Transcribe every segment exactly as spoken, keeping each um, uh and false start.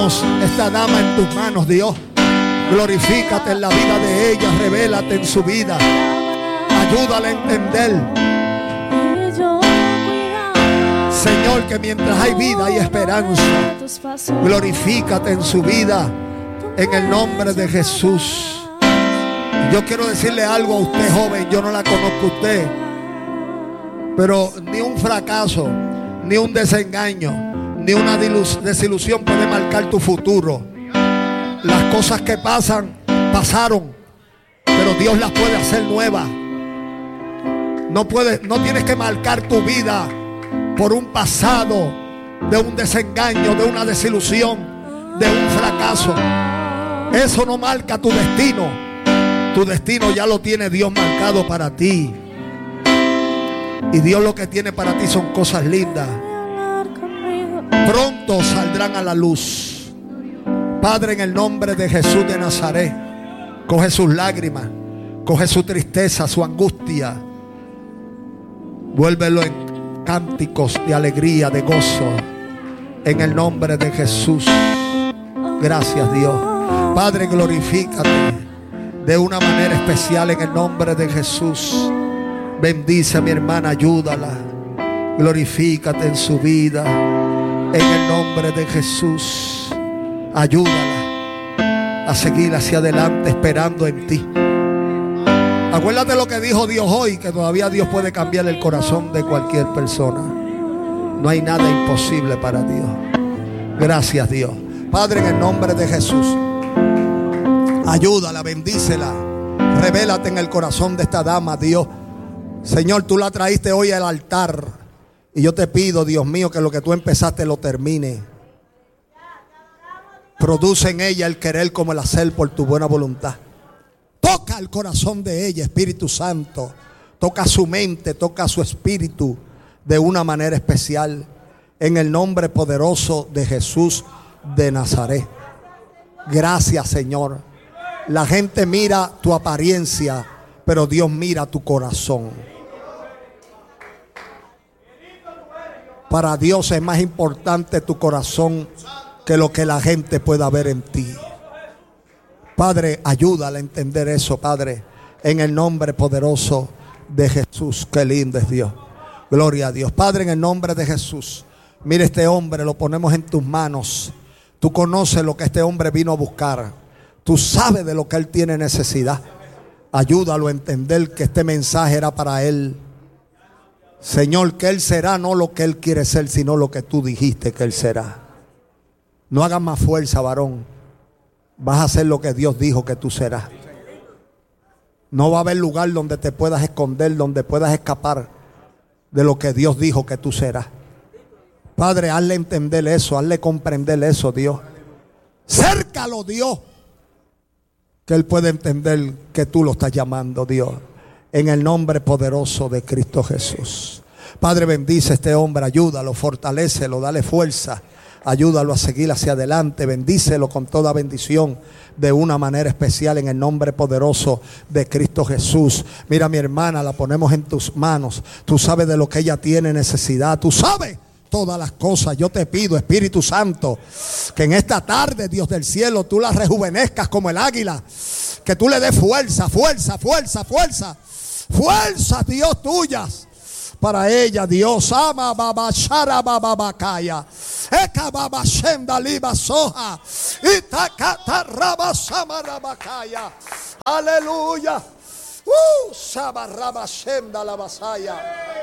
Ponemos esta dama en tus manos, Dios. Glorifícate en la vida de ella, revélate en su vida. Ayúdala a entender, Señor, que mientras hay vida hay esperanza. Glorifícate en su vida, en el nombre de Jesús. Yo quiero decirle algo a usted, joven. Yo no la conozco a usted, pero ni un fracaso, ni un desengaño, ni una desilusión puede marcar tu futuro. Las cosas que pasan, pasaron, pero Dios las puede hacer nuevas. No puedes, no tienes que marcar tu vida por un pasado de un desengaño, de una desilusión, de un fracaso. Eso no marca tu destino. Tu destino ya lo tiene Dios marcado para ti. Y Dios lo que tiene para ti son cosas lindas. Pronto saldrán a la luz. Padre, en el nombre de Jesús de Nazaret, coge sus lágrimas, coge su tristeza, su angustia, vuélvelo en cánticos de alegría, de gozo, en el nombre de Jesús. Gracias, Dios. Padre, glorifícate de una manera especial en el nombre de Jesús. Bendice a mi hermana, ayúdala. Glorifícate en su vida, en el nombre de Jesús. Ayúdala a seguir hacia adelante esperando en ti. Acuérdate lo que dijo Dios hoy, que todavía Dios puede cambiar el corazón de cualquier persona. No hay nada imposible para Dios. Gracias, Dios. Padre, en el nombre de Jesús, ayúdala, bendícela. Revélate en el corazón de esta dama, Dios. Señor, tú la traíste hoy al altar. Y yo te pido, Dios mío, que lo que tú empezaste lo termine. Produce en ella el querer como el hacer por tu buena voluntad. Toca el corazón de ella, Espíritu Santo. Toca su mente, toca su espíritu de una manera especial. En el nombre poderoso de Jesús de Nazaret. Gracias, Señor. La gente mira tu apariencia, pero Dios mira tu corazón. Para Dios es más importante tu corazón que lo que la gente pueda ver en ti. Padre, ayúdale a entender eso, Padre, en el nombre poderoso de Jesús. Qué lindo es Dios. Gloria a Dios. Padre, en el nombre de Jesús, mire este hombre, lo ponemos en tus manos. Tú conoces lo que este hombre vino a buscar. Tú sabes de lo que él tiene necesidad. Ayúdalo a entender que este mensaje era para él. Señor, que él será no lo que él quiere ser, sino lo que tú dijiste que él será. No hagas más fuerza, varón. Vas a hacer lo que Dios dijo que tú serás. No va a haber lugar donde te puedas esconder, donde puedas escapar de lo que Dios dijo que tú serás. Padre, hazle entender eso, hazle comprender eso, Dios. Cércalo, Dios, que él puede entender que tú lo estás llamando, Dios. En el nombre poderoso de Cristo Jesús. Padre, bendice a este hombre, ayúdalo, fortalécelo, dale fuerza. Ayúdalo a seguir hacia adelante. Bendícelo con toda bendición de una manera especial en el nombre poderoso de Cristo Jesús. Mira, mi hermana, la ponemos en tus manos. Tú sabes de lo que ella tiene necesidad. Tú sabes todas las cosas. Yo te pido, Espíritu Santo, que en esta tarde, Dios del cielo, tú la rejuvenezcas como el águila. Que tú le des fuerza, fuerza, fuerza, fuerza. Fuerzas, Dios, tuyas para ella, Dios. Ama babachara bababakaya. Eka babashenda liba soja. Itakata rabasamarabakaya. Aleluya. Uh, sabarabashenda la basaya.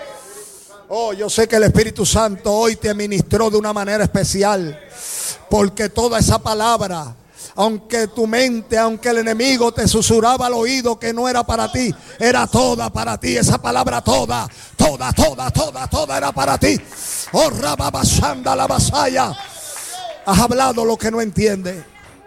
Oh, yo sé que el Espíritu Santo hoy te ministró de una manera especial. Porque toda esa palabra, aunque tu mente, aunque el enemigo te susurraba al oído que no era para ti, era toda para ti. Esa palabra toda, toda, toda, toda, toda era para ti. Oh, rababashanda la basaya. Has hablado lo que no entiende.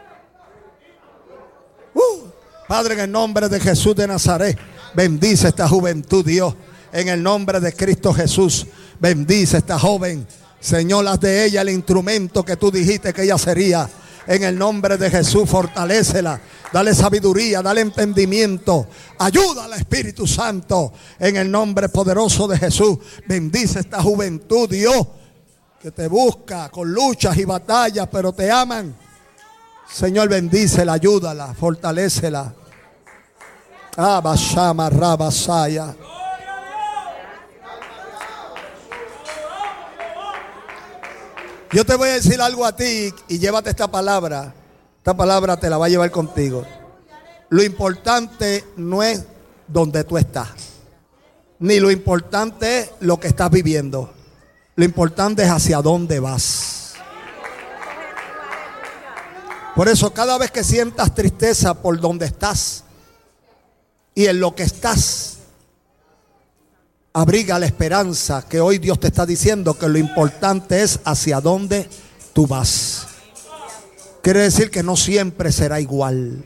Uh, Padre, en el nombre de Jesús de Nazaret, bendice esta juventud, Dios. En el nombre de Cristo Jesús, bendice esta joven. Señor, haz de ella el instrumento que tú dijiste que ella sería. En el nombre de Jesús, fortalécela. Dale sabiduría, dale entendimiento. Ayúdala, Espíritu Santo. En el nombre poderoso de Jesús. Bendice esta juventud, Dios, que te busca con luchas y batallas, pero te aman. Señor, bendícela, ayúdala, fortalécela. Ah, Bashama Rabasaya. Yo te voy a decir algo a ti y llévate esta palabra. Esta palabra te la va a llevar contigo. Lo importante no es donde tú estás, ni lo importante es lo que estás viviendo. Lo importante es hacia dónde vas. Por eso cada vez que sientas tristeza por donde estás y en lo que estás, abriga la esperanza que hoy Dios te está diciendo que lo importante es hacia dónde tú vas. Quiere decir que no siempre será igual.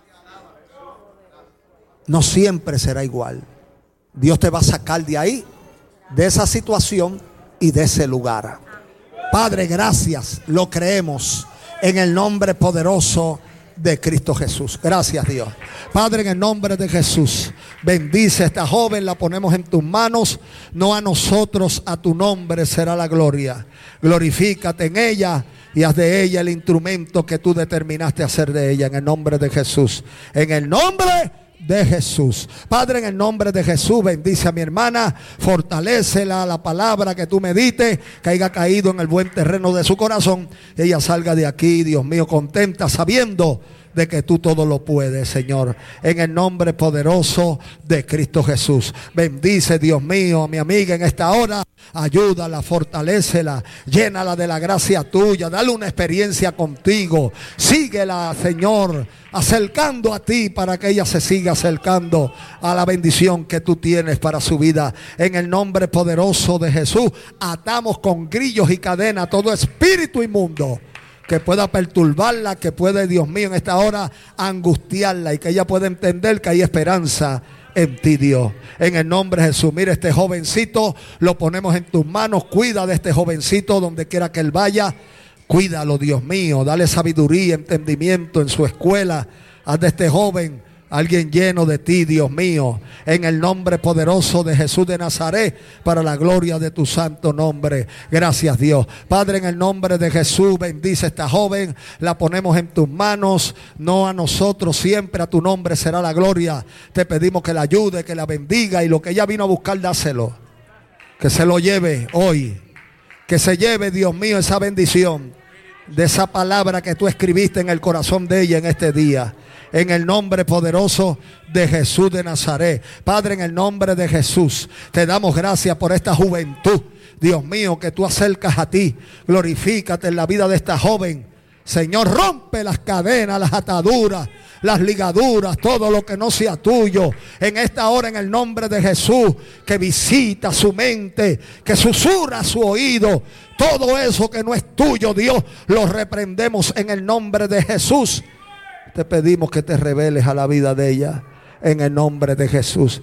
No siempre será igual. Dios te va a sacar de ahí, de esa situación y de ese lugar. Padre, gracias, lo creemos en el nombre poderoso de Cristo Jesús. Gracias, Dios. Padre, en el nombre de Jesús, bendice a esta joven, la ponemos en tus manos. No a nosotros, a tu nombre será la gloria. Glorifícate en ella y haz de ella el instrumento que tú determinaste hacer de ella, en el nombre de Jesús. En el nombre de Jesús. Padre, en el nombre de Jesús, bendice a mi hermana, fortalécela, la palabra que tú medites, que haya caído en el buen terreno de su corazón, y ella salga de aquí, Dios mío, contenta, sabiendo de que tú todo lo puedes, Señor, en el nombre poderoso de Cristo Jesús. Bendice, Dios mío, a mi amiga en esta hora. Ayúdala, fortalécela, llénala de la gracia tuya, dale una experiencia contigo. Síguela, Señor, acercando a ti para que ella se siga acercando a la bendición que tú tienes para su vida. En el nombre poderoso de Jesús, atamos con grillos y cadenas todo espíritu inmundo que pueda perturbarla, que puede, Dios mío, en esta hora angustiarla, y que ella pueda entender que hay esperanza en ti, Dios. En el nombre de Jesús, mira, este jovencito lo ponemos en tus manos. Cuida de este jovencito donde quiera que él vaya. Cuídalo, Dios mío. Dale sabiduría, entendimiento en su escuela. Haz de este joven alguien lleno de ti, Dios mío, en el nombre poderoso de Jesús de Nazaret, para la gloria de tu santo nombre. Gracias, Dios. Padre, en el nombre de Jesús, bendice a esta joven, la ponemos en tus manos, no a nosotros, siempre a tu nombre será la gloria. Te pedimos que la ayude, que la bendiga, y lo que ella vino a buscar, dáselo, que se lo lleve hoy, que se lleve, Dios mío, esa bendición de esa palabra que tú escribiste en el corazón de ella en este día. En el nombre poderoso de Jesús de Nazaret. Padre, en el nombre de Jesús, te damos gracias por esta juventud, Dios mío, que tú acercas a ti. Glorifícate en la vida de esta joven. Señor, rompe las cadenas, las ataduras, las ligaduras, todo lo que no sea tuyo. En esta hora, en el nombre de Jesús, que visita su mente, que susurra su oído. Todo eso que no es tuyo, Dios, lo reprendemos en el nombre de Jesús. Te pedimos que te reveles a la vida de ella en el nombre de Jesús.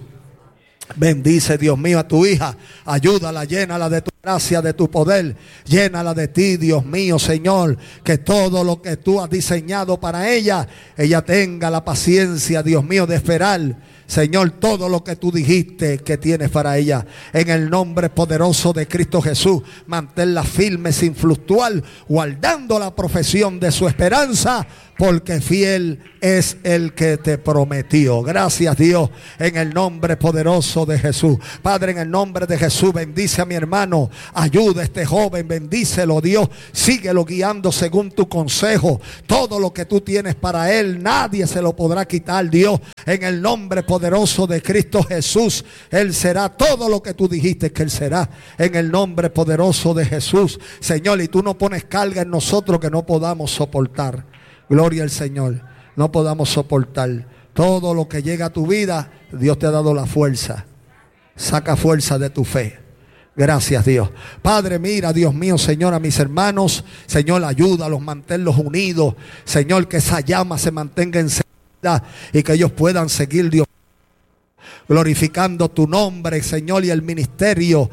Bendice, Dios mío, a tu hija. Ayúdala, llénala de tu gracia, de tu poder. Llénala de ti, Dios mío, Señor. Que todo lo que tú has diseñado para ella, ella tenga la paciencia, Dios mío, de esperar, Señor, todo lo que tú dijiste que tienes para ella. En el nombre poderoso de Cristo Jesús, manténla firme sin fluctuar, guardando la profesión de su esperanza, porque fiel es el que te prometió. Gracias, Dios, en el nombre poderoso de Jesús. Padre, en el nombre de Jesús, bendice a mi hermano. Ayuda a este joven, bendícelo, Dios. Síguelo guiando según tu consejo. Todo lo que tú tienes para él, nadie se lo podrá quitar, Dios. En el nombre poderoso de Cristo Jesús, él será todo lo que tú dijiste que él será. En el nombre poderoso de Jesús, Señor, y tú no pones carga en nosotros que no podamos soportar. Gloria al Señor. No podamos soportar todo lo que llega a tu vida. Dios te ha dado la fuerza. Saca fuerza de tu fe. Gracias, Dios. Padre, mira, Dios mío, Señor, a mis hermanos, Señor, ayúdalos, manténlos unidos. Señor, que esa llama se mantenga encendida y que ellos puedan seguir, Dios, glorificando tu nombre, Señor, y el ministerio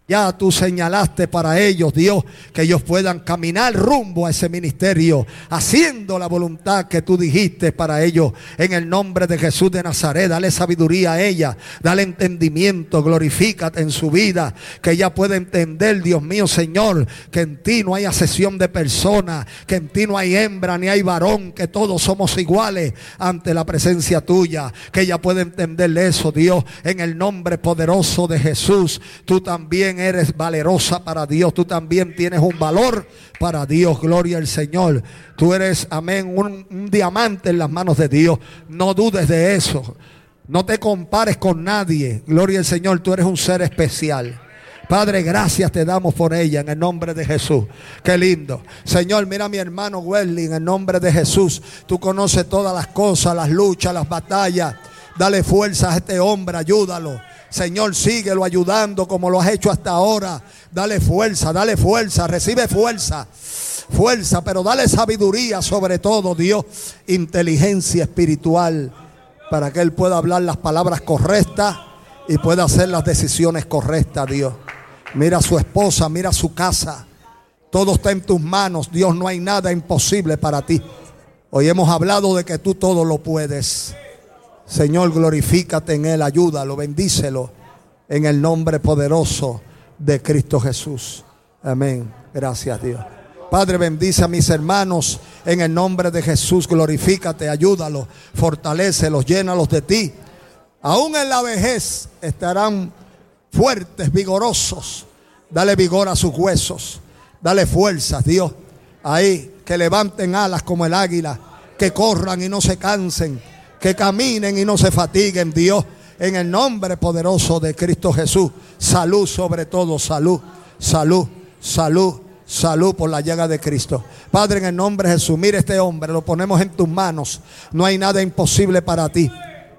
Ya tú señalaste para ellos, Dios, que ellos puedan caminar rumbo a ese ministerio, haciendo la voluntad que tú dijiste para ellos. En el nombre de Jesús de Nazaret, dale sabiduría a ella, dale entendimiento, glorifícate en su vida, que ella pueda entender, Dios mío, Señor, que en ti no hay asesión de personas, que en ti no hay hembra ni hay varón, que todos somos iguales ante la presencia tuya. Que ella pueda entender eso, Dios, en el nombre poderoso de Jesús. Tú también eres valerosa para Dios, tú también tienes un valor para Dios. Gloria al Señor. Tú eres, amén, un, un diamante en las manos de Dios. No dudes de eso, no te compares con nadie. Gloria al Señor, tú eres un ser especial. Padre, gracias te damos por ella en el nombre de Jesús. Qué lindo. Señor, mira a mi hermano Wesley en el nombre de Jesús. Tú conoces todas las cosas, las luchas, las batallas. Dale fuerza a este hombre, ayúdalo. Señor, síguelo ayudando como lo has hecho hasta ahora. Dale fuerza, dale fuerza, recibe fuerza. Fuerza, pero dale sabiduría sobre todo, Dios. Inteligencia espiritual para que él pueda hablar las palabras correctas y pueda hacer las decisiones correctas, Dios. Mira a su esposa, mira a su casa. Todo está en tus manos, Dios. No hay nada imposible para ti. Hoy hemos hablado de que tú todo lo puedes. Señor, glorifícate en él, ayúdalo, bendícelo en el nombre poderoso de Cristo Jesús. Amén. Gracias, Dios. Padre, bendice a mis hermanos en el nombre de Jesús. Glorifícate, ayúdalo, fortalécelos, llénalos de ti. Aún en la vejez estarán fuertes, vigorosos. Dale vigor a sus huesos. Dale fuerzas, Dios. Ahí, que levanten alas como el águila, que corran y no se cansen, que caminen y no se fatiguen, Dios, en el nombre poderoso de Cristo Jesús. Salud sobre todo, salud, salud, salud, salud por la llaga de Cristo. Padre, en el nombre de Jesús, mira este hombre, lo ponemos en tus manos. No hay nada imposible para ti.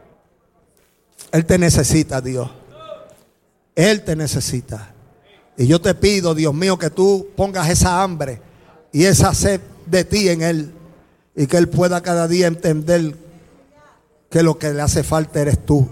Él te necesita, Dios. Él te necesita. Y yo te pido, Dios mío, que tú pongas esa hambre y esa sed de ti en él, y que él pueda cada día entender que lo que le hace falta eres tú.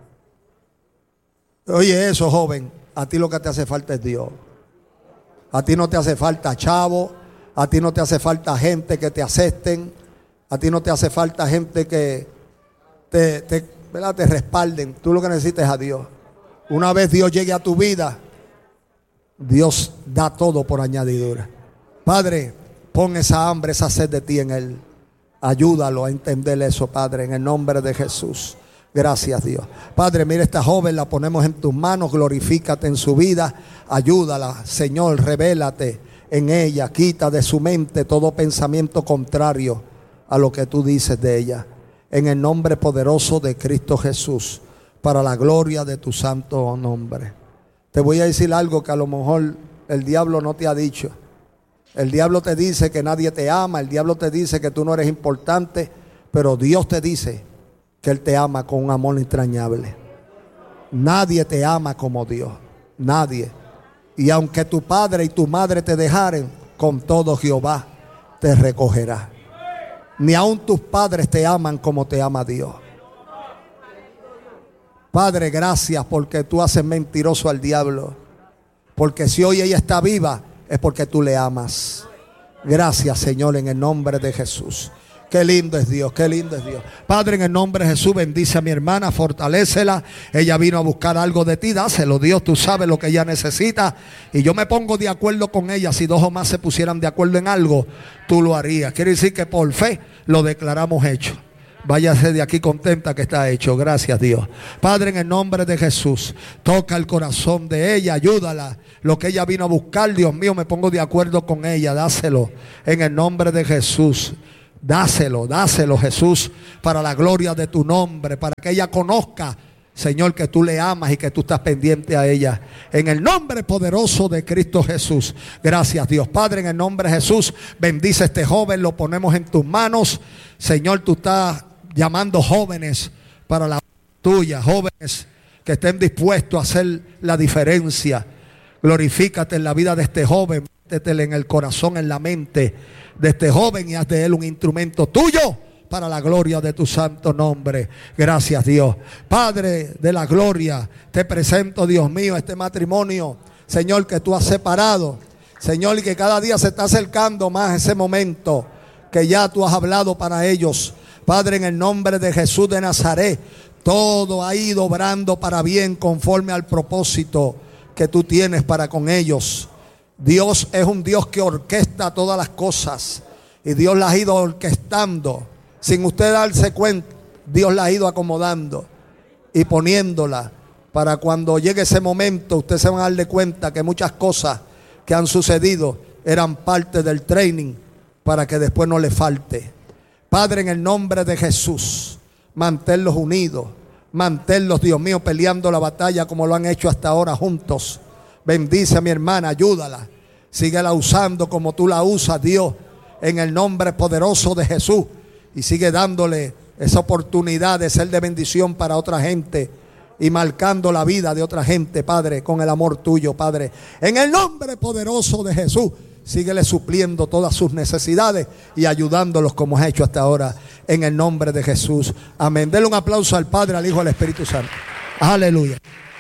Oye eso, joven, a ti lo que te hace falta es Dios. A ti no te hace falta chavo, a ti no te hace falta gente que te acepten, a ti no te hace falta gente que te, te, ¿verdad? te respalden. Tú lo que necesitas es a Dios. Una vez Dios llegue a tu vida, Dios da todo por añadidura. Padre, pon esa hambre, esa sed de ti en él. Ayúdalo a entender eso, Padre, en el nombre de Jesús. Gracias, Dios. Padre, mira esta joven, la ponemos en tus manos. Glorifícate en su vida. Ayúdala, Señor, revélate en ella. Quita de su mente todo pensamiento contrario a lo que tú dices de ella. En el nombre poderoso de Cristo Jesús, para la gloria de tu santo nombre. Te voy a decir algo que a lo mejor el diablo no te ha dicho. El diablo te dice que nadie te ama, el diablo te dice que tú no eres importante, pero Dios te dice que Él te ama con un amor entrañable. Nadie te ama como Dios, nadie. Y aunque tu padre y tu madre te dejaren, con todo Jehová te recogerá. Ni aun tus padres te aman como te ama Dios. Padre, gracias porque tú haces mentiroso al diablo. Porque si hoy ella está viva, es porque tú le amas. Gracias, Señor, en el nombre de Jesús. Qué lindo es Dios, qué lindo es Dios. Padre, en el nombre de Jesús, bendice a mi hermana, fortalécela. Ella vino a buscar algo de ti, dáselo, Dios, tú sabes lo que ella necesita. Y yo me pongo de acuerdo con ella. Si dos o más se pusieran de acuerdo en algo, tú lo harías. Quiere decir que por fe lo declaramos hecho. Váyase de aquí contenta que está hecho. Gracias, Dios. Padre, en el nombre de Jesús, toca el corazón de ella, ayúdala. Lo que ella vino a buscar, Dios mío, me pongo de acuerdo con ella. Dáselo en el nombre de Jesús. Dáselo, dáselo, Jesús, para la gloria de tu nombre, para que ella conozca, Señor, que tú le amas y que tú estás pendiente a ella. En el nombre poderoso de Cristo Jesús. Gracias, Dios. Padre, en el nombre de Jesús, bendice a este joven, lo ponemos en tus manos. Señor, tú estás llamando jóvenes para la tuya, jóvenes que estén dispuestos a hacer la diferencia. Glorifícate en la vida de este joven, métetele en el corazón, en la mente de este joven y haz de él un instrumento tuyo para la gloria de tu santo nombre. Gracias, Dios. Padre de la gloria, te presento, Dios mío, este matrimonio. Señor, que tú has separado. Señor, y que cada día se está acercando más ese momento que ya tú has hablado para ellos. Padre, en el nombre de Jesús de Nazaret, todo ha ido obrando para bien conforme al propósito que tú tienes para con ellos. Dios es un Dios que orquesta todas las cosas y Dios las ha ido orquestando. Sin usted darse cuenta, Dios las ha ido acomodando y poniéndola para cuando llegue ese momento, usted se va a dar de cuenta que muchas cosas que han sucedido eran parte del training para que después no le falte. Padre, en el nombre de Jesús, manténlos unidos, manténlos, Dios mío, peleando la batalla como lo han hecho hasta ahora juntos. Bendice a mi hermana, ayúdala, síguela usando como tú la usas, Dios, en el nombre poderoso de Jesús, y sigue dándole esa oportunidad de ser de bendición para otra gente y marcando la vida de otra gente, Padre, con el amor tuyo, Padre, en el nombre poderoso de Jesús. Síguele supliendo todas sus necesidades y ayudándolos como has hecho hasta ahora, en el nombre de Jesús. Amén. Denle un aplauso al Padre, al Hijo y al Espíritu Santo. Aleluya.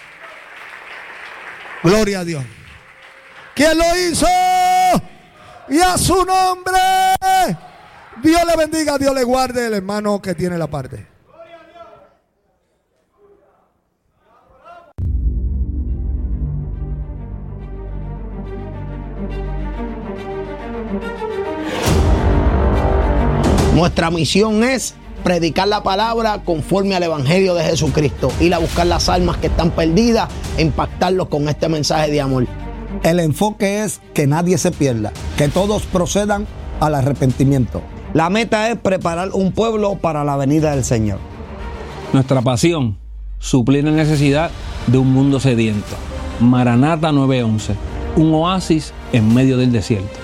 Gloria a Dios. ¿Quién lo hizo? Y a su nombre. Dios le bendiga, Dios le guarde, el hermano que tiene la parte. Nuestra misión es predicar la palabra conforme al Evangelio de Jesucristo, ir a buscar las almas que están perdidas e impactarlos con este mensaje de amor. El enfoque es que nadie se pierda, que todos procedan al arrepentimiento. La meta es preparar un pueblo para la venida del Señor. Nuestra pasión, suplir la necesidad de un mundo sediento. Maranata nueve once, un oasis en medio del desierto.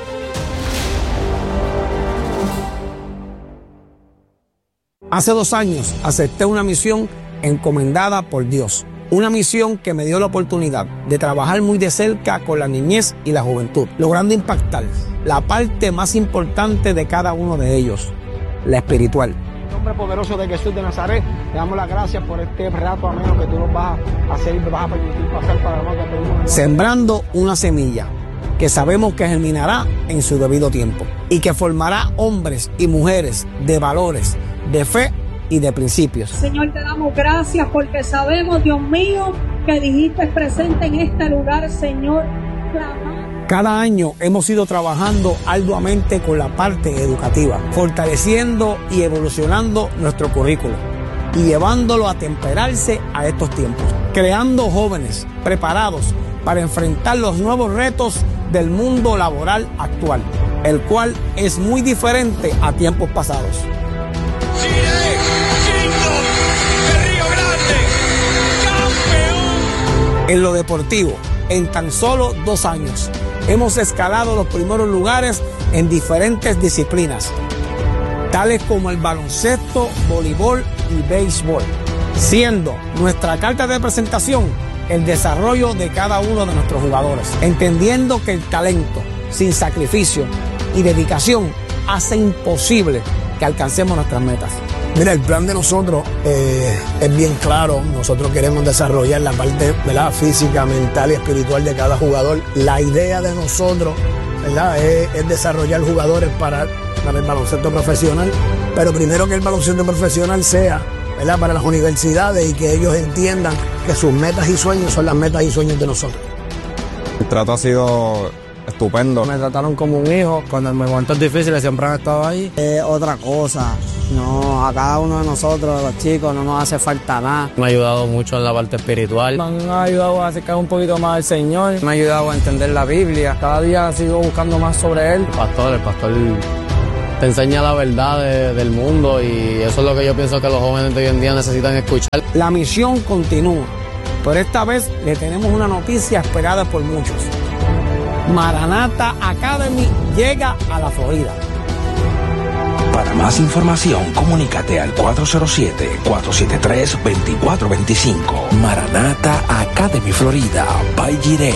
Hace dos años acepté una misión encomendada por Dios. Una misión que me dio la oportunidad de trabajar muy de cerca con la niñez y la juventud, logrando impactar la parte más importante de cada uno de ellos, la espiritual. En el nombre poderoso de Jesús de Nazaret, te damos las gracias por este rato ameno que tú nos vas a hacer y me vas a permitir pasar para nosotros. Sembrando una semilla que sabemos que germinará en su debido tiempo y que formará hombres y mujeres de valores, de fe y de principios. Señor, te damos gracias porque sabemos, Dios mío, que dijiste presente en este lugar, Señor. Clamar. Cada año hemos ido trabajando arduamente con la parte educativa, fortaleciendo y evolucionando nuestro currículo y llevándolo a temperarse a estos tiempos, creando jóvenes preparados para enfrentar los nuevos retos del mundo laboral actual, el cual es muy diferente a tiempos pasados. En lo deportivo, en tan solo dos años, hemos escalado los primeros lugares en diferentes disciplinas, tales como el baloncesto, voleibol y béisbol, siendo nuestra carta de presentación el desarrollo de cada uno de nuestros jugadores, entendiendo que el talento, sin sacrificio y dedicación, hace imposible que alcancemos nuestras metas. Mira, el plan de nosotros eh, es bien claro. Nosotros queremos desarrollar la parte, ¿verdad?, física, mental y espiritual de cada jugador. La idea de nosotros, ¿verdad?, es, es desarrollar jugadores para, para el baloncesto profesional, pero primero que el baloncesto profesional sea, ¿verdad?, para las universidades y que ellos entiendan que sus metas y sueños son las metas y sueños de nosotros. El trato ha sido estupendo. Me trataron como un hijo. Cuando en momentos difíciles siempre han estado ahí. Eh, otra cosa, no, a cada uno de nosotros, los chicos, no nos hace falta nada. Me ha ayudado mucho en la parte espiritual. Me han ayudado a acercar un poquito más al Señor. Me ha ayudado a entender la Biblia. Cada día sigo buscando más sobre Él. El pastor, el pastor te enseña la verdad de, del mundo y eso es lo que yo pienso que los jóvenes de hoy en día necesitan escuchar. La misión continúa, pero esta vez le tenemos una noticia esperada por muchos. Maranata Academy llega a la Florida. Para más información, comunícate al cuatro cero siete, cuatro siete tres, dos cuatro dos cinco. Maranata Academy Florida, by Jireh.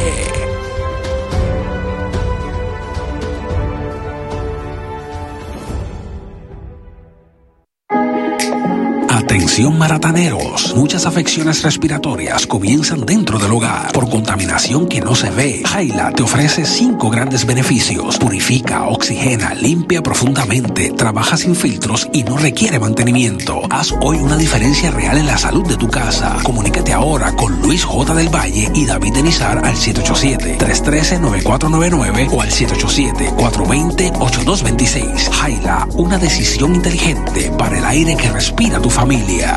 Atención marataneros, muchas afecciones respiratorias comienzan dentro del hogar por contaminación que no se ve. Jaila te ofrece cinco grandes beneficios. Purifica, oxigena, limpia profundamente, trabaja sin filtros y no requiere mantenimiento. Haz hoy una diferencia real en la salud de tu casa. Comunícate ahora con Luis J. del Valle y David Denizar al siete ocho siete, tres uno tres, nueve cuatro nueve nueve o al siete ocho siete, cuatro dos cero, ocho dos dos seis. Jaila, una decisión inteligente para el aire que respira tu familia.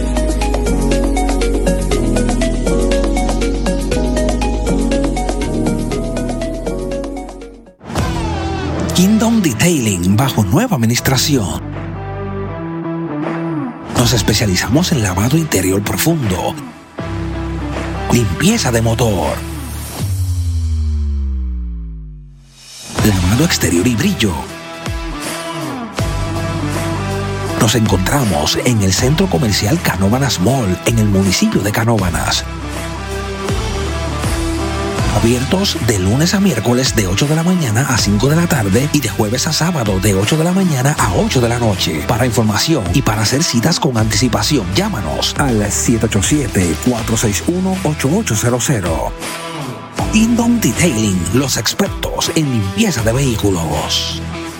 Kingdom Detailing bajo nueva administración. Nos especializamos en lavado interior profundo, limpieza de motor, lavado exterior y brillo. Nos encontramos en el Centro Comercial Canóvanas Mall, en el municipio de Canóvanas. Abiertos de lunes a miércoles de ocho de la mañana a cinco de la tarde y de jueves a sábado de ocho de la mañana a ocho de la noche. Para información y para hacer citas con anticipación, llámanos al siete ocho siete, cuatro seis uno, ocho ocho cero cero. Kingdom Detailing, los expertos en limpieza de vehículos.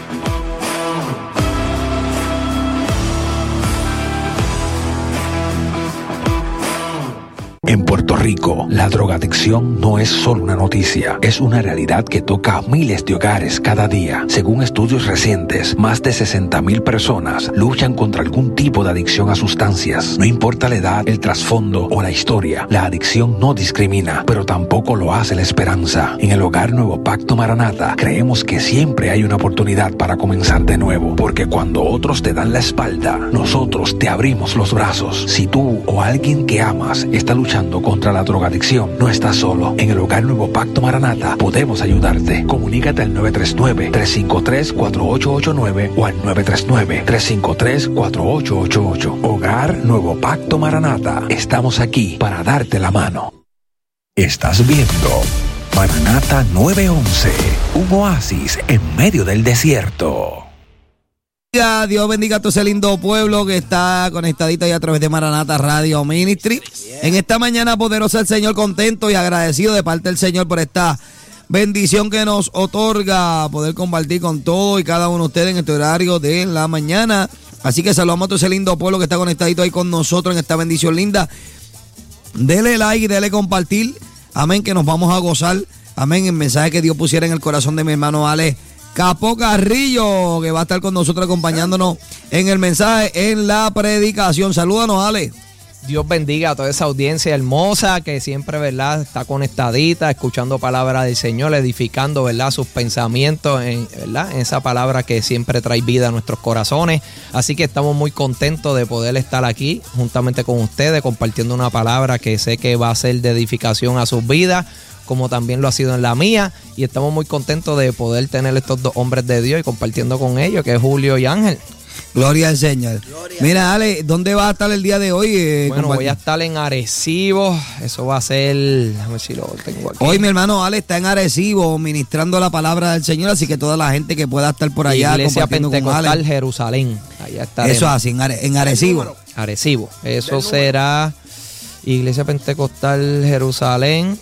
En Puerto Rico, la drogadicción no es solo una noticia, es una realidad que toca a miles de hogares cada día. Según estudios recientes, más de sesenta mil personas luchan contra algún tipo de adicción a sustancias. No importa la edad, el trasfondo o la historia, la adicción no discrimina, pero tampoco lo hace la esperanza. En el Hogar Nuevo Pacto Maranata, creemos que siempre hay una oportunidad para comenzar de nuevo, porque cuando otros te dan la espalda, nosotros te abrimos los brazos. Si tú o alguien que amas está luchando contra la drogadicción, no estás solo. En el Hogar Nuevo Pacto Maranata podemos ayudarte. Comunícate al nueve tres nueve, tres cinco tres, cuatro ocho ocho nueve o al nueve tres nueve, tres cinco tres, cuatro ocho ocho ocho. Hogar Nuevo Pacto Maranata. Estamos aquí para darte la mano. Estás viendo Maranata nueve once, un oasis en medio del desierto. Dios bendiga a todo ese lindo pueblo que está conectadito ahí a través de Maranata Radio Ministry. En esta mañana poderosa el Señor, contento y agradecido de parte del Señor por esta bendición que nos otorga poder compartir con todos y cada uno de ustedes en este horario de la mañana. Así que saludamos a todo ese lindo pueblo que está conectadito ahí con nosotros en esta bendición linda. Dele like, dele compartir. Amén, que nos vamos a gozar. Amén, el mensaje que Dios pusiera en el corazón de mi hermano Ale Capo Carrillo, que va a estar con nosotros acompañándonos en el mensaje, en la predicación. Salúdanos, Ale. Dios bendiga a toda esa audiencia hermosa que siempre, ¿verdad?, está conectadita, escuchando palabra del Señor, edificando, ¿verdad?, sus pensamientos en, ¿verdad?, en esa palabra que siempre trae vida a nuestros corazones. Así que estamos muy contentos de poder estar aquí juntamente con ustedes, compartiendo una palabra que sé que va a ser de edificación a sus vidas, como también lo ha sido en la mía, y estamos muy contentos de poder tener estos dos hombres de Dios y compartiendo con ellos, que es Julio y Ángel. Gloria al Señor. Gloria. Mira, Ale, ¿dónde vas a estar el día de hoy? Eh, bueno, voy a estar en Arecibo, eso va a ser, déjame ver si lo tengo aquí. Hoy mi hermano Ale está en Arecibo ministrando la palabra del Señor, así que toda la gente que pueda estar por allá Iglesia compartiendo Pentecostal con Ale. Jerusalén, allá estaremos. Eso así, en, Are, en Arecibo. Arecibo, eso será Iglesia Pentecostal Jerusalén.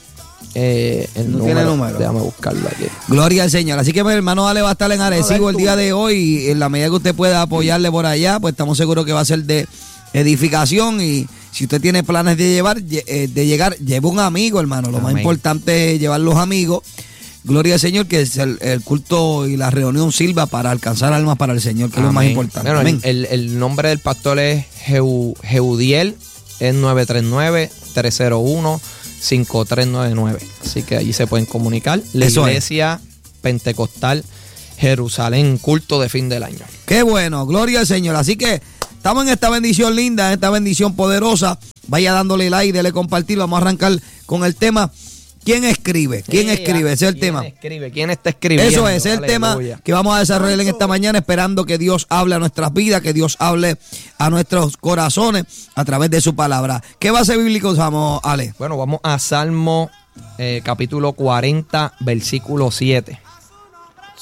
Eh, el no número, tiene número. Déjame buscarlo aquí. Gloria al Señor. Así que mi hermano Ale va a estar en Arecibo el día de hoy. Y en la medida que usted pueda apoyarle por allá, pues estamos seguros que va a ser de edificación. Y si usted tiene planes de llevar, de llegar, lleve un amigo, hermano. Lo Amén. Más importante es llevar los amigos. Gloria al Señor, que es el, el culto y la reunión sirva para alcanzar almas para el Señor, que Amén. Es lo más importante. Bueno, Amén. El, el nombre del pastor es Jeu, Jeudiel, es nueve tres nueve, tres cero uno, cinco tres nueve nueve. Así que allí se pueden comunicar. La Eso Iglesia es. Pentecostal Jerusalén, culto de fin del año. Qué bueno, gloria al Señor. Así que estamos en esta bendición linda, en esta bendición poderosa. Vaya dándole like, dele compartir. Vamos a arrancar con el tema. ¿Quién escribe? ¿Quién sí, escribe? Ese es el ¿Quién tema. Escribe? ¿Quién está escribiendo? Eso es, ese es el tema que vamos a desarrollar en esta mañana, esperando que Dios hable a nuestras vidas, que Dios hable a nuestros corazones a través de su palabra. ¿Qué base bíblica usamos, Ale? Bueno, vamos a Salmo eh, capítulo cuarenta, versículo siete.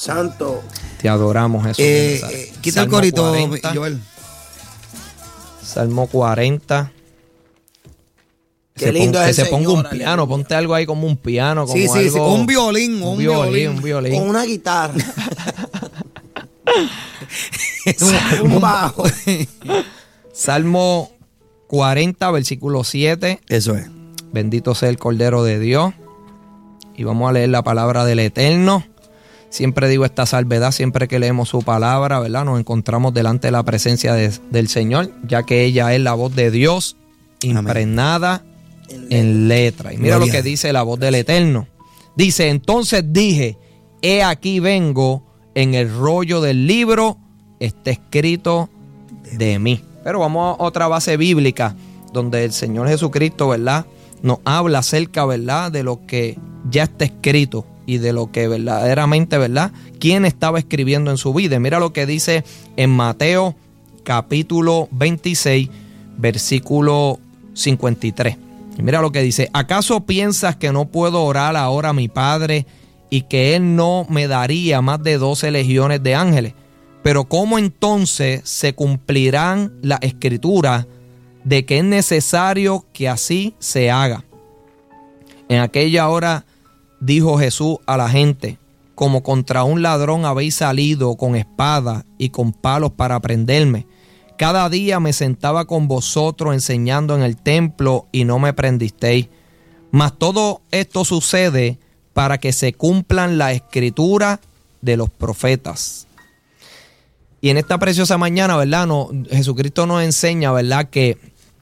Santo. Te adoramos, Jesús. Eh, eh, quita Salmo el corito, cuarenta, Joel. Salmo cuarenta. Qué se lindo pon, es que el se ponga Señor, un piano, ponte algo ahí como un piano, como sí, sí, algo, sí, un violín, un, un violín, violín, un violín. con una guitarra. un, un bajo. Salmo cuarenta, versículo siete. Eso es. Bendito sea el Cordero de Dios. Y vamos a leer la palabra del Eterno. Siempre digo esta salvedad, siempre que leemos su palabra, ¿verdad? Nos encontramos delante de la presencia de, del Señor, ya que ella es la voz de Dios, impregnada en letra. En letra. Y mira Gloria. Lo que dice la voz del Eterno. Dice, entonces dije, he aquí vengo, en el rollo del libro está escrito de mí. Pero vamos a otra base bíblica, donde el Señor Jesucristo, ¿verdad?, nos habla acerca, ¿verdad?, de lo que ya está escrito y de lo que verdaderamente, ¿verdad?, quién estaba escribiendo en su vida. Mira lo que dice en Mateo capítulo veintiséis, versículo cincuenta y tres. Y mira lo que dice, ¿acaso piensas que no puedo orar ahora a mi Padre y que Él no me daría más de doce legiones de ángeles? Pero ¿cómo entonces se cumplirán las escrituras de que es necesario que así se haga? En aquella hora dijo Jesús a la gente, como contra un ladrón habéis salido con espada y con palos para prenderme. Cada día me sentaba con vosotros enseñando en el templo y no me prendisteis. Mas todo esto sucede para que se cumplan las escrituras de los profetas. Y en esta preciosa mañana, ¿verdad?, no, Jesucristo nos enseña, ¿verdad?, que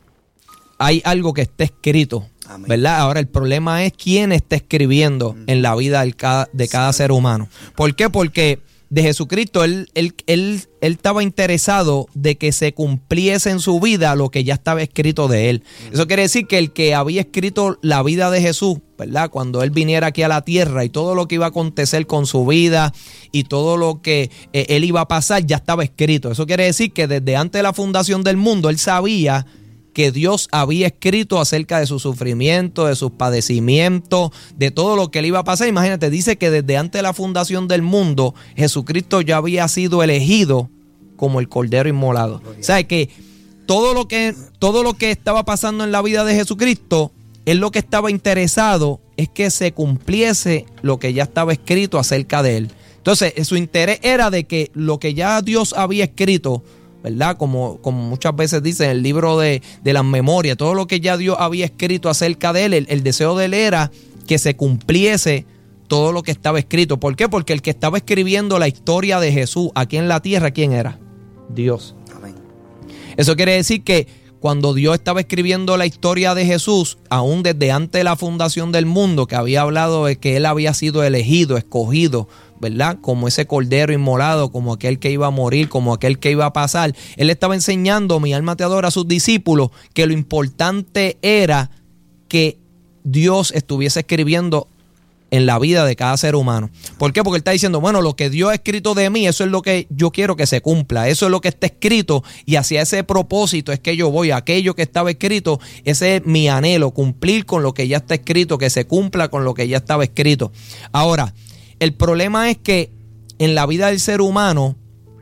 hay algo que está escrito, Amén. ¿Verdad? Ahora el problema es quién está escribiendo mm. en la vida de cada, de cada sí. ser humano. ¿Por qué? Porque de Jesucristo, él, él, él, él estaba interesado de que se cumpliese en su vida lo que ya estaba escrito de él. Mm. Eso quiere decir que el que había escrito la vida de Jesús, ¿verdad?, cuando él viniera aquí a la tierra y todo lo que iba a acontecer con su vida y todo lo que eh, él iba a pasar ya estaba escrito. Eso quiere decir que desde antes de la fundación del mundo él sabía que Dios había escrito acerca de su sufrimiento, de sus padecimientos, de todo lo que le iba a pasar. Imagínate, dice que desde antes de la fundación del mundo, Jesucristo ya había sido elegido como el Cordero Inmolado. O sea, que todo lo que, todo lo que estaba pasando en la vida de Jesucristo, él lo que estaba interesado es que se cumpliese lo que ya estaba escrito acerca de él. Entonces, su interés era de que lo que ya Dios había escrito, ¿verdad?, como, como muchas veces dice en el libro de, de las memorias, todo lo que ya Dios había escrito acerca de él, el, el deseo de él era que se cumpliese todo lo que estaba escrito. ¿Por qué? Porque el que estaba escribiendo la historia de Jesús aquí en la tierra, ¿quién era? Dios. Amén. Eso quiere decir que cuando Dios estaba escribiendo la historia de Jesús, aún desde antes de la fundación del mundo, que había hablado de que él había sido elegido, escogido, ¿verdad?, como ese cordero inmolado, como aquel que iba a morir, como aquel que iba a pasar. Él estaba enseñando, mi alma te adora, a sus discípulos, que lo importante era que Dios estuviese escribiendo en la vida de cada ser humano. ¿Por qué? Porque él está diciendo, bueno, lo que Dios ha escrito de mí, eso es lo que yo quiero que se cumpla, eso es lo que está escrito y hacia ese propósito es que yo voy, aquello que estaba escrito, ese es mi anhelo, cumplir con lo que ya está escrito, que se cumpla con lo que ya estaba escrito. Ahora, el problema es que en la vida del ser humano,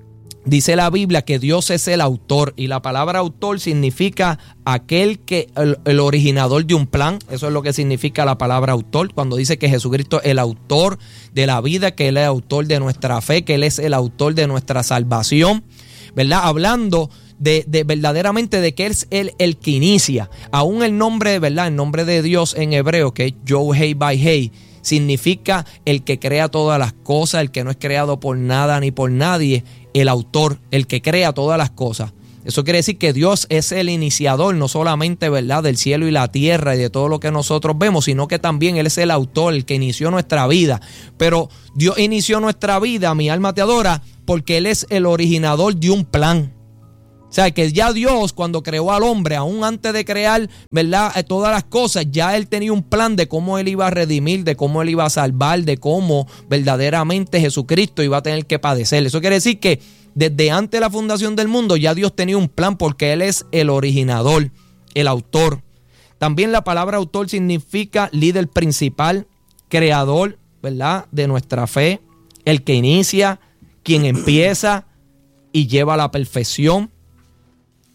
dice la Biblia que Dios es el autor, y la palabra autor significa aquel que, el, el originador de un plan. Eso es lo que significa la palabra autor, cuando dice que Jesucristo es el autor de la vida, que Él es el autor de nuestra fe, que Él es el autor de nuestra salvación, ¿verdad? Hablando de, de verdaderamente de que Él es el, el que inicia. Aún el nombre, ¿verdad?, el nombre de Dios en hebreo, que es Yod-Heh-Vah-Heh, significa el que crea todas las cosas, el que no es creado por nada ni por nadie, el autor, el que crea todas las cosas. Eso quiere decir que Dios es el iniciador, no solamente, ¿verdad?, del cielo y la tierra y de todo lo que nosotros vemos, sino que también Él es el autor, el que inició nuestra vida. Pero Dios inició nuestra vida, mi alma te adora, porque Él es el originador de un plan. O sea, que ya Dios, cuando creó al hombre, aún antes de crear, ¿verdad?, todas las cosas, ya Él tenía un plan de cómo Él iba a redimir, de cómo Él iba a salvar, de cómo verdaderamente Jesucristo iba a tener que padecer. Eso quiere decir que desde antes de la fundación del mundo ya Dios tenía un plan, porque Él es el originador, el autor. También la palabra autor significa líder principal, creador, ¿verdad?, de nuestra fe, el que inicia, quien empieza y lleva a la perfección.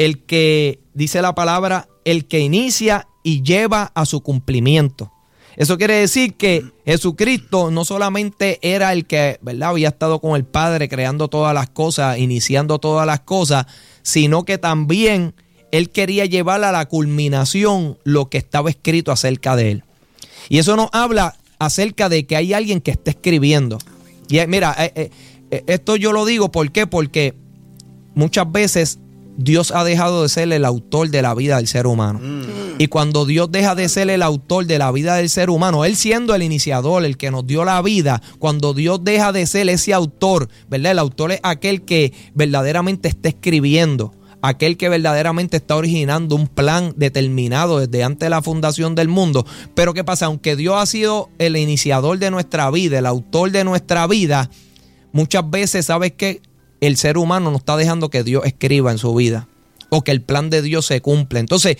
el que, dice la palabra, el que inicia y lleva a su cumplimiento. Eso quiere decir que Jesucristo no solamente era el que, ¿verdad?, había estado con el Padre creando todas las cosas, iniciando todas las cosas, sino que también Él quería llevar a la culminación lo que estaba escrito acerca de Él. Y eso nos habla acerca de que hay alguien que está escribiendo. Y mira, eh, eh, esto yo lo digo, ¿por qué? Porque muchas veces Dios ha dejado de ser el autor de la vida del ser humano. Mm. Y cuando Dios deja de ser el autor de la vida del ser humano, Él siendo el iniciador, el que nos dio la vida, cuando Dios deja de ser ese autor, ¿verdad? El autor es aquel que verdaderamente está escribiendo, aquel que verdaderamente está originando un plan determinado desde antes de la fundación del mundo. Pero ¿qué pasa? Aunque Dios ha sido el iniciador de nuestra vida, el autor de nuestra vida, muchas veces, ¿sabes qué? El ser humano no está dejando que Dios escriba en su vida o que el plan de Dios se cumpla. Entonces,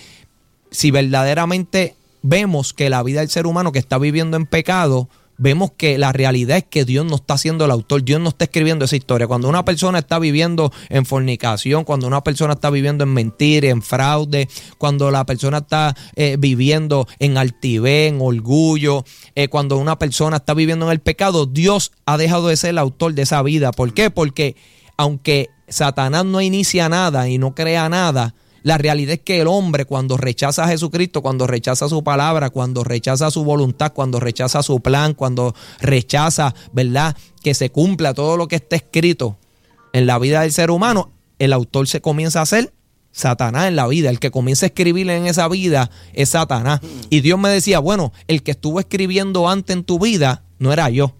si verdaderamente vemos que la vida del ser humano que está viviendo en pecado, vemos que la realidad es que Dios no está siendo el autor, Dios no está escribiendo esa historia. Cuando una persona está viviendo en fornicación, cuando una persona está viviendo en mentira, en fraude, cuando la persona está eh, viviendo en altivez, en orgullo, eh, cuando una persona está viviendo en el pecado, Dios ha dejado de ser el autor de esa vida. ¿Por qué? Porque aunque Satanás no inicia nada y no crea nada, la realidad es que el hombre, cuando rechaza a Jesucristo, cuando rechaza su palabra, cuando rechaza su voluntad, cuando rechaza su plan, cuando rechaza, ¿verdad?, que se cumpla todo lo que está escrito en la vida del ser humano, el autor se comienza a hacer Satanás en la vida. El que comienza a escribir en esa vida es Satanás. Y Dios me decía, bueno, el que estuvo escribiendo antes en tu vida no era yo.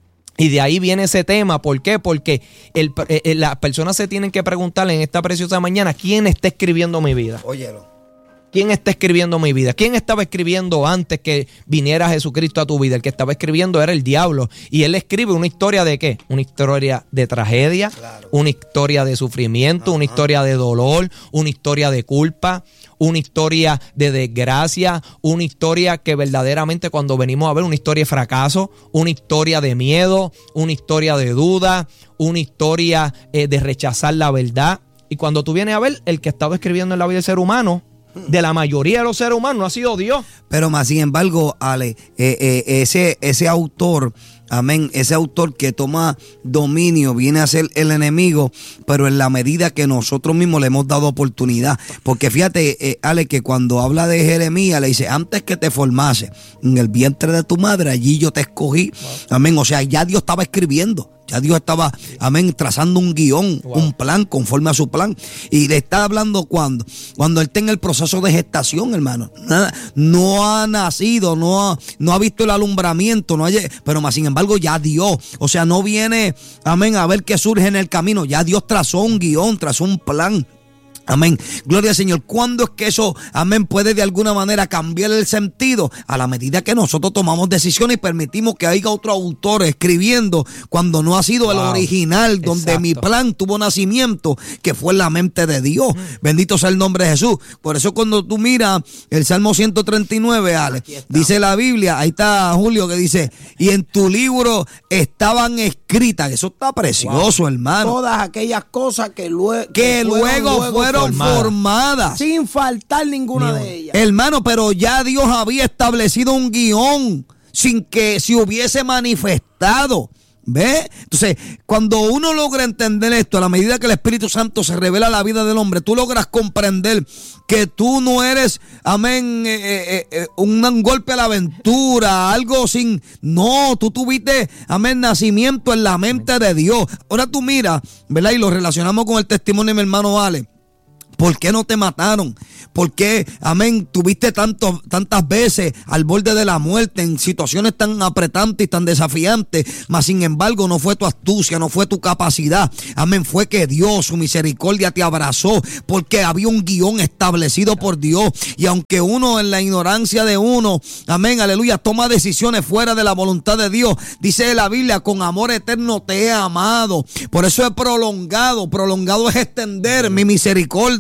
Y de ahí viene ese tema. ¿Por qué? Porque el, el, las personas se tienen que preguntarle en esta preciosa mañana, ¿quién está escribiendo mi vida? Óyelo. ¿Quién está escribiendo mi vida? ¿Quién estaba escribiendo antes que viniera Jesucristo a tu vida? El que estaba escribiendo era el diablo. Y él escribe una historia de ¿qué? Una historia de tragedia, claro. Una historia de sufrimiento, Ajá. Una historia de dolor, una historia de culpa, una historia de desgracia, una historia que verdaderamente cuando venimos a ver, una historia de fracaso, una historia de miedo, una historia de duda, una historia eh, de rechazar la verdad. Y cuando tú vienes a ver, el que estaba escribiendo en la vida del ser humano, de la mayoría de los seres humanos, no ha sido Dios. Pero más sin embargo, Ale, eh, eh, ese, ese autor, amén, ese autor que toma dominio viene a ser el enemigo, pero en la medida que nosotros mismos le hemos dado oportunidad. Porque fíjate, eh, Ale, que cuando habla de Jeremías le dice, antes que te formase en el vientre de tu madre, allí yo te escogí. Wow. Amén, o sea, ya Dios estaba escribiendo. Ya Dios estaba, amén, trazando un guión, wow. un plan conforme a su plan. Y le está hablando cuando, cuando él está en el proceso de gestación, hermano. Nada, no ha nacido, no ha, no ha visto el alumbramiento, no hay, pero más sin embargo ya Dios, o sea, no viene, amén, a ver qué surge en el camino. Ya Dios trazó un guión, trazó un plan. Amén. Gloria al Señor. ¿Cuándo es que eso, amén, puede de alguna manera cambiar el sentido? A la medida que nosotros tomamos decisiones y permitimos que haya otro autor escribiendo cuando no ha sido wow. el original, donde Exacto. mi plan tuvo nacimiento, que fue en la mente de Dios. Mm. Bendito sea el nombre de Jesús. Por eso cuando tú miras el Salmo ciento treinta y nueve, Ale, dice la Biblia, ahí está Julio que dice, y en tu libro estaban escritas. Eso está precioso, wow. hermano. Todas aquellas cosas que, lue- que, que luego fueron, fueron Formada. formadas sin faltar ninguna no. de ellas. Hermano, pero ya Dios había establecido un guión sin que se hubiese manifestado. ¿Ve? Entonces, cuando uno logra entender esto, a la medida que el Espíritu Santo se revela a la vida del hombre, tú logras comprender que tú no eres, amén, eh, eh, eh, un, un golpe a la aventura, algo sin, no, tú tuviste, amén, nacimiento en la mente de Dios. Ahora tú miras, ¿verdad? Y lo relacionamos con el testimonio de mi hermano Ale. ¿Por qué no te mataron? ¿Por qué, amén, tuviste tanto, tantas veces al borde de la muerte en situaciones tan apretantes y tan desafiantes? Mas sin embargo no fue tu astucia, no fue tu capacidad. Amén, fue que Dios, su misericordia te abrazó porque había un guión establecido por Dios. Y aunque uno en la ignorancia de uno, amén, aleluya, toma decisiones fuera de la voluntad de Dios, dice la Biblia, con amor eterno te he amado. Por eso he prolongado, prolongado es extender mi misericordia.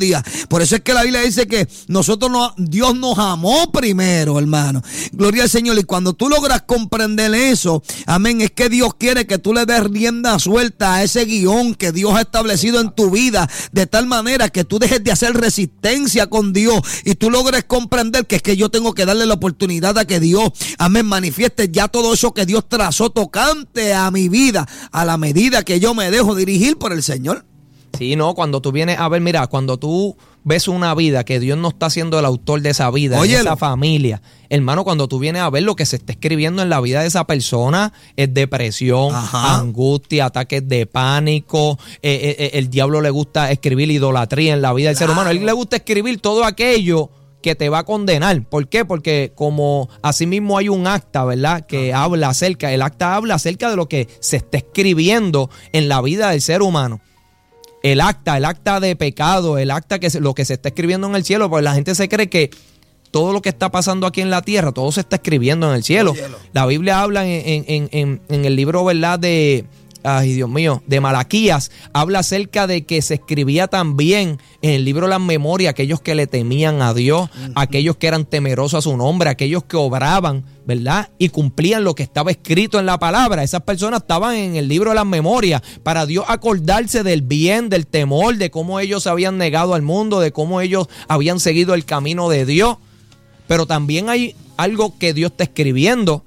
días. Por eso es que la Biblia dice que nosotros no, Dios nos amó primero, hermano. Gloria al Señor. Y cuando tú logras comprender eso, amén, es que Dios quiere que tú le des rienda suelta a ese guión que Dios ha establecido en tu vida, de tal manera que tú dejes de hacer resistencia con Dios y tú logres comprender que es que yo tengo que darle la oportunidad a que Dios, amén, manifieste ya todo eso que Dios trazó tocante a mi vida, a la medida que yo me dejo dirigir por el Señor. Sí, no, cuando tú vienes a ver, mira, cuando tú ves una vida que Dios no está siendo el autor de esa vida, de esa familia, hermano, cuando tú vienes a ver lo que se está escribiendo en la vida de esa persona, es depresión, Ajá. angustia, ataques de pánico, eh, eh, el diablo le gusta escribir idolatría en la vida del claro. ser humano, a él le gusta escribir todo aquello que te va a condenar. ¿Por qué? Porque como asimismo hay un acta, ¿verdad? Que Ajá. habla acerca, el acta habla acerca de lo que se está escribiendo en la vida del ser humano. El acta, el acta de pecado, el acta que se, lo que se está escribiendo en el cielo, pues la gente se cree que todo lo que está pasando aquí en la tierra, todo se está escribiendo en el cielo. El cielo. La Biblia habla en, en, en, en el libro, ¿verdad? De, ay Dios mío, de Malaquías, habla acerca de que se escribía también en el libro de las memorias aquellos que le temían a Dios, uh-huh. aquellos que eran temerosos a su nombre, aquellos que obraban, ¿verdad? Y cumplían lo que estaba escrito en la palabra. Esas personas estaban en el libro de las memorias para Dios acordarse del bien, del temor, de cómo ellos se habían negado al mundo, de cómo ellos habían seguido el camino de Dios. Pero también hay algo que Dios está escribiendo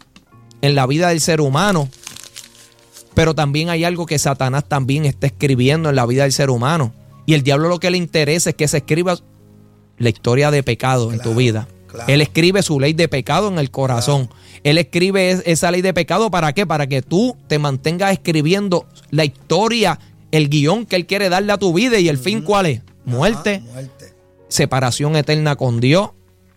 en la vida del ser humano. Pero también hay algo que Satanás también está escribiendo en la vida del ser humano. Y el diablo lo que le interesa es que se escriba la historia de pecado claro, en tu vida. Claro. Él escribe su ley de pecado en el corazón. Claro. Él escribe esa ley de pecado ¿para qué? Para que tú te mantengas escribiendo la historia, el guión que él quiere darle a tu vida. ¿Y el uh-huh. fin cuál es? Muerte, Ajá, muerte, separación eterna con Dios,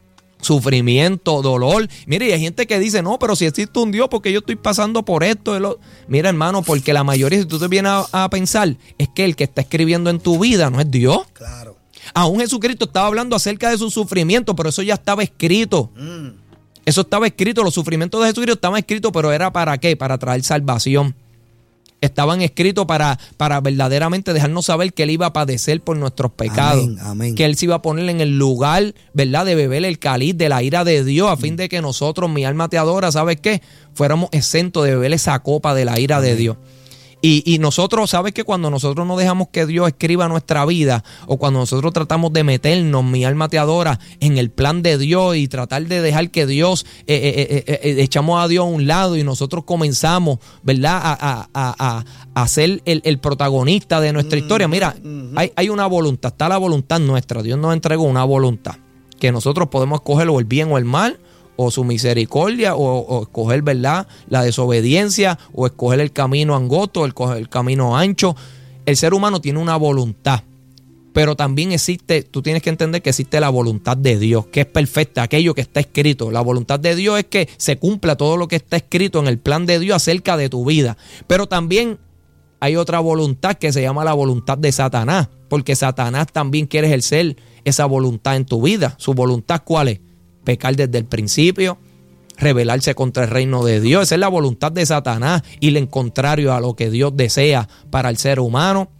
sufrimiento, dolor. Mire, y hay gente que dice, no, pero si existe un Dios, porque yo estoy pasando por esto. Lo... Mira, hermano, porque la mayoría, si tú te vienes a, a pensar, es que el que está escribiendo en tu vida no es Dios. Claro. Aún Jesucristo estaba hablando acerca de su sufrimiento, pero eso ya estaba escrito. Mm. Eso estaba escrito, los sufrimientos de Jesucristo estaban escritos, pero ¿era para qué? Para traer salvación. Estaban escritos para, para verdaderamente dejarnos saber que Él iba a padecer por nuestros pecados. Amén, amén. Que Él se iba a poner en el lugar, ¿verdad?, de beber el cáliz de la ira de Dios, a fin de que nosotros, mi alma te adora, ¿sabes qué? Fuéramos exentos de beber esa copa de la ira amén. De Dios. Y, y nosotros, ¿sabes qué? Cuando nosotros no dejamos que Dios escriba nuestra vida, o cuando nosotros tratamos de meternos, mi alma te adora, en el plan de Dios y tratar de dejar que Dios, eh, eh, eh, eh, echamos a Dios a un lado y nosotros comenzamos, ¿verdad?, a, a, a, a ser el, el protagonista de nuestra mm, historia. Mira, mm-hmm. hay, hay una voluntad, está la voluntad nuestra. Dios nos entregó una voluntad que nosotros podemos escoger o el bien o el mal, o su misericordia, o, o escoger, ¿verdad?, la desobediencia, o escoger el camino angosto, o escoger el camino ancho. El ser humano tiene una voluntad, pero también existe, tú tienes que entender que existe la voluntad de Dios, que es perfecta, aquello que está escrito. La voluntad de Dios es que se cumpla todo lo que está escrito en el plan de Dios acerca de tu vida. Pero también hay otra voluntad que se llama la voluntad de Satanás, porque Satanás también quiere ejercer esa voluntad en tu vida. ¿Su voluntad cuál es? Pecar desde el principio, rebelarse contra el reino de Dios. Esa es la voluntad de Satanás, ir en contrario a lo que Dios desea para el ser humano.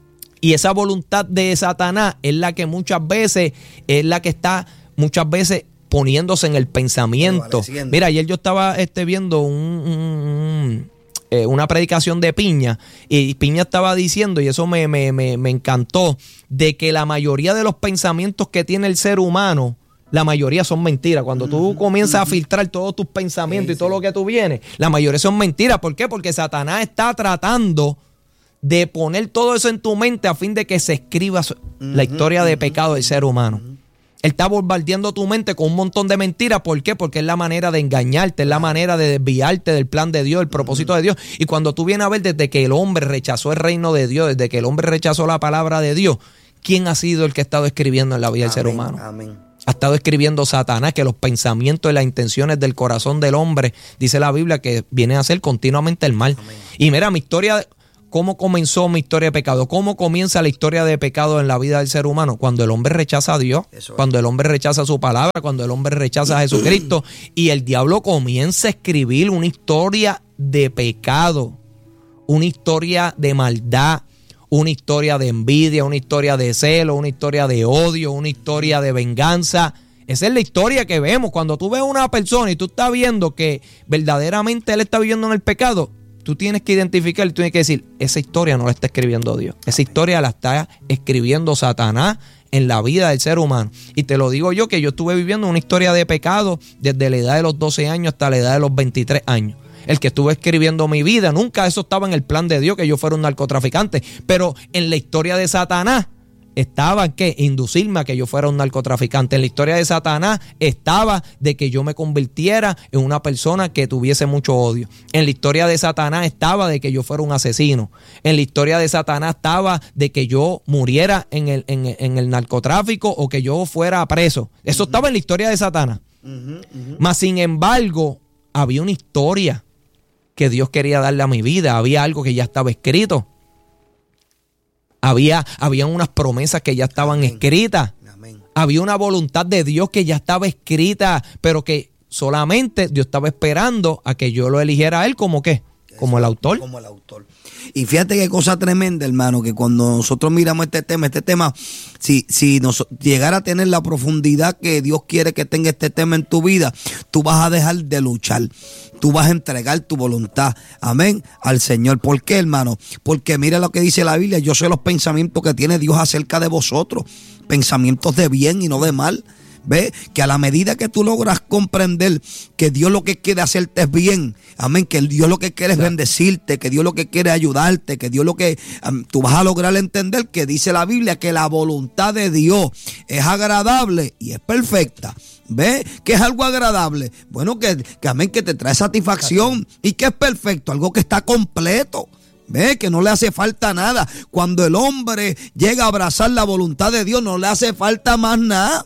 Y esa voluntad de Satanás es la que muchas veces, es la que está muchas veces poniéndose en el pensamiento. Mira, ayer yo estaba este, viendo un, un, un, eh, una predicación de Piña, y Piña estaba diciendo, y eso me, me, me, me encantó, de que la mayoría de los pensamientos que tiene el ser humano, la mayoría son mentiras. Cuando tú comienzas a filtrar todos tus pensamientos sí, y todo sí. lo que tú vienes, la mayoría son mentiras. ¿Por qué? Porque Satanás está tratando de poner todo eso en tu mente a fin de que se escriba uh-huh, la historia de pecado del ser humano. Uh-huh. Él está bombardeando tu mente con un montón de mentiras. ¿Por qué? Porque es la manera de engañarte, es la manera de desviarte del plan de Dios, del propósito uh-huh. de Dios. Y cuando tú vienes a ver, desde que el hombre rechazó el reino de Dios, desde que el hombre rechazó la palabra de Dios, ¿quién ha sido el que ha estado escribiendo en la vida amén, del ser humano? Amén. Ha estado escribiendo Satanás, que los pensamientos y las intenciones del corazón del hombre, dice la Biblia, que vienen a ser continuamente el mal. Amén. Y mira, mi historia, ¿cómo comenzó mi historia de pecado? ¿Cómo comienza la historia de pecado en la vida del ser humano? Cuando el hombre rechaza a Dios, cuando el hombre rechaza su palabra, cuando el hombre rechaza a Jesucristo, y el diablo comienza a escribir una historia de pecado, una historia de maldad, una historia de envidia, una historia de celo, una historia de odio, una historia de venganza. Esa es la historia que vemos. Cuando tú ves a una persona y tú estás viendo que verdaderamente él está viviendo en el pecado, tú tienes que identificar y tú tienes que decir, esa historia no la está escribiendo Dios. Esa historia la está escribiendo Satanás en la vida del ser humano. Y te lo digo yo, que yo estuve viviendo una historia de pecado desde la edad de los doce años hasta la edad de los veintitrés años. El que estuve escribiendo mi vida, nunca eso estaba en el plan de Dios, que yo fuera un narcotraficante. Pero en la historia de Satanás estaba que inducirme a que yo fuera un narcotraficante. En la historia de Satanás estaba de que yo me convirtiera en una persona que tuviese mucho odio. En la historia de Satanás estaba de que yo fuera un asesino. En la historia de Satanás estaba de que yo muriera en el, en, en el narcotráfico o que yo fuera preso. Eso uh-huh. estaba en la historia de Satanás. Uh-huh, uh-huh. Mas sin embargo, había una historia que Dios quería darle a mi vida. Había algo que ya estaba escrito. Había, había unas promesas que ya estaban Amén. escritas. Amén. Había una voluntad de Dios que ya estaba escrita, pero que solamente Dios estaba esperando a que yo lo eligiera a él como qué, como el autor. Como el autor. Y fíjate qué cosa tremenda, hermano, que cuando nosotros miramos este tema, este tema, si, si nos llegara a tener la profundidad que Dios quiere que tenga este tema en tu vida, tú vas a dejar de luchar. Tú vas a entregar tu voluntad, amén, al Señor. ¿Por qué, hermano? Porque mira lo que dice la Biblia. Yo sé los pensamientos que tiene Dios acerca de vosotros. Pensamientos de bien y no de mal. ¿Ves? Que a la medida que tú logras comprender que Dios lo que quiere hacerte es bien, amén, que Dios lo que quiere es bendecirte, que Dios lo que quiere es ayudarte, que Dios lo que, um, tú vas a lograr entender que dice la Biblia que la voluntad de Dios es agradable y es perfecta. ¿Ves? Que es algo agradable. Bueno, que, que amén, que te trae satisfacción y que es perfecto, algo que está completo. ¿Ves? Que no le hace falta nada. Cuando el hombre llega a abrazar la voluntad de Dios, no le hace falta más nada.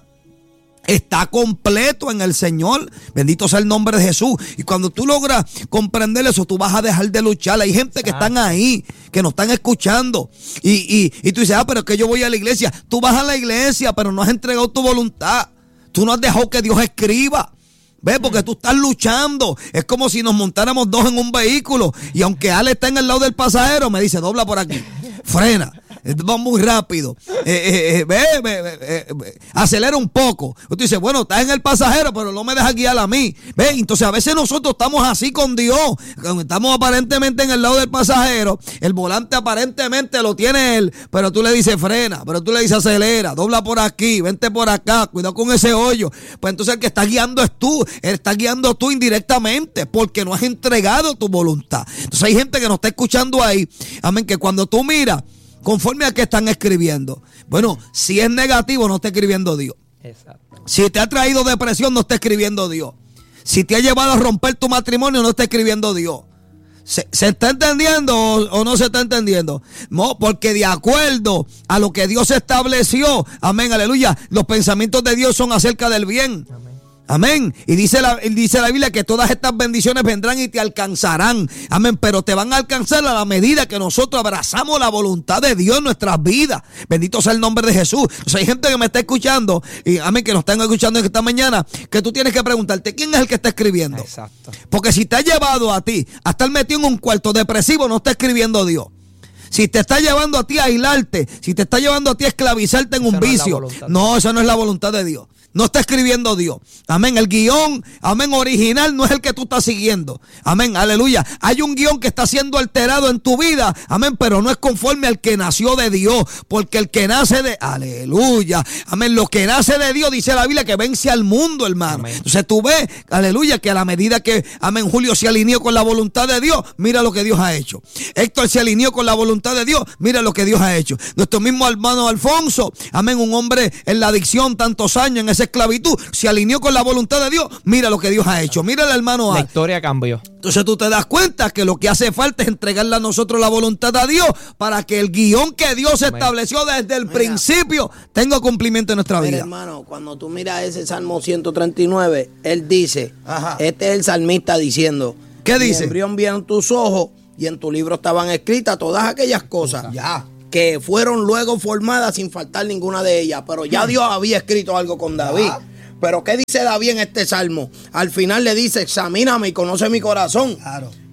Está completo en el Señor. Bendito sea el nombre de Jesús. Y cuando tú logras comprender eso, tú vas a dejar de luchar. Hay gente que están ahí, que nos están escuchando. Y, y, y tú dices, ah, pero es que yo voy a la iglesia. Tú vas a la iglesia, pero no has entregado tu voluntad. Tú no has dejado que Dios escriba. ¿Ves? Porque tú estás luchando. Es como si nos montáramos dos en un vehículo. Y aunque Ale está en el lado del pasajero, me dice, dobla por aquí. Frena. Va muy rápido. Eh, eh, eh, ve, ve, ve, eh, ve, acelera un poco. Usted dice, bueno, estás en el pasajero, pero no me dejas guiar a mí. Ve, entonces a veces nosotros estamos así con Dios. Estamos aparentemente en el lado del pasajero. El volante aparentemente lo tiene él, pero tú le dices frena, pero tú le dices acelera, dobla por aquí, vente por acá, cuidado con ese hoyo. Pues entonces el que está guiando es tú. Él está guiando tú indirectamente porque no has entregado tu voluntad. Entonces hay gente que nos está escuchando ahí. Amén, que cuando tú miras conforme a qué están escribiendo. Bueno, si es negativo, no está escribiendo Dios. Exacto. Si te ha traído depresión, no está escribiendo Dios. Si te ha llevado a romper tu matrimonio, no está escribiendo Dios. ¿Se, se está entendiendo o, o no se está entendiendo? No, porque de acuerdo a lo que Dios estableció, amén, aleluya, los pensamientos de Dios son acerca del bien. Amén. Amén. Y dice la, dice la Biblia que todas estas bendiciones vendrán y te alcanzarán. Amén. Pero te van a alcanzar a la medida que nosotros abrazamos la voluntad de Dios en nuestras vidas. Bendito sea el nombre de Jesús. O sea, hay gente que me está escuchando y amén, que nos están escuchando esta mañana, que tú tienes que preguntarte quién es el que está escribiendo. Exacto. Porque si te ha llevado a ti a estar metido en un cuarto depresivo, no está escribiendo Dios. Si te está llevando a ti a aislarte, si te está llevando a ti a esclavizarte en esa un no vicio, no, esa no es la voluntad de Dios. No está escribiendo Dios. Amén. El guión, amén, original no es el que tú estás siguiendo. Amén. Aleluya. Hay un guión que está siendo alterado en tu vida. Amén. Pero no es conforme al que nació de Dios. Porque el que nace de... Aleluya. Amén. Lo que nace de Dios, dice la Biblia, que vence al mundo, hermano. Amén. Entonces tú ves, aleluya, que a la medida que, amén, Julio se alineó con la voluntad de Dios, mira lo que Dios ha hecho. Héctor se alineó con la voluntad de Dios, mira lo que Dios ha hecho. Nuestro mismo hermano Alfonso, amén, un hombre en la adicción tantos años, en ese esclavitud, se alineó con la voluntad de Dios. Mira lo que Dios ha hecho. Mira el hermano Al. La historia cambió. Entonces tú te das cuenta que lo que hace falta es entregarle a nosotros la voluntad a Dios para que el guión que Dios Amén. estableció desde el mira, principio tenga cumplimiento en nuestra mira, vida. Hermano, cuando tú miras ese Salmo ciento treinta y nueve, él dice, Ajá. este es el salmista diciendo, ¿qué dice? Mi embrión vieron tus ojos y en tu libro estaban escritas todas aquellas cosas. Ya. Que fueron luego formadas sin faltar ninguna de ellas. Pero ya Dios había escrito algo con David. Ya. Pero ¿qué dice David en este salmo? Al final le dice, examíname y conoce mi corazón. Claro.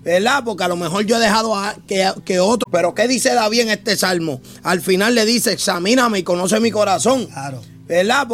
¿verdad? Porque a lo mejor yo he dejado a, que, que otro. Pero ¿qué dice David en este salmo? Al final le dice, examíname y conoce mi corazón. Claro. ¿Verdad?